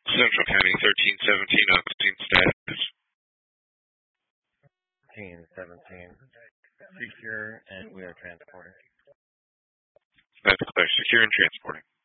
Central County 1317 on scene status. 1317. Secure, and we are transporting. That's clear. Secure and transporting.